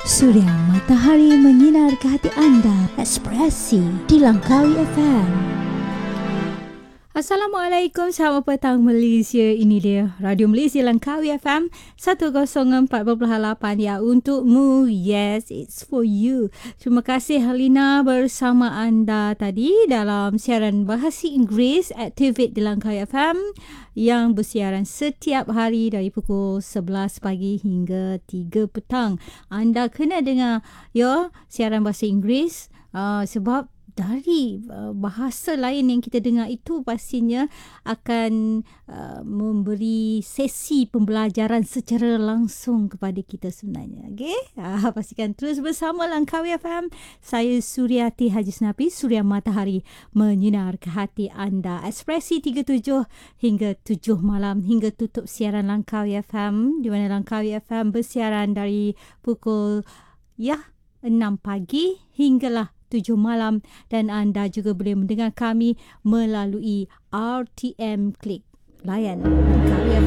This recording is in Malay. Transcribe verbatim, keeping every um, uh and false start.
Suria matahari menyinar ke hati anda. Ekspresi di Langkawi F M. Assalamualaikum, selamat petang Malaysia. Ini dia Radio Malaysia Langkawi F M seratus empat perpuluhan lapan ya, untukmu. Yes, it's for you. Terima kasih Halina bersama anda tadi dalam siaran Bahasa Inggeris Activate di Langkawi F M yang bersiaran setiap hari dari pukul sebelas pagi hingga tiga petang. Anda kena dengar ya siaran Bahasa Inggeris uh, sebab dari uh, bahasa lain yang kita dengar itu pastinya akan uh, memberi sesi pembelajaran secara langsung kepada kita sebenarnya. Okay? Uh, pastikan terus bersama Langkawi F M. Saya Suryati Haji Senapi, Suria Matahari menyinar ke hati anda. Ekspresi tiga puluh tujuh hingga tujuh malam hingga tutup siaran Langkawi F M, di mana Langkawi F M bersiaran dari pukul ya enam pagi hinggalah tujuh malam, dan anda juga boleh mendengar kami melalui R T M Klik. Layan Langkawi F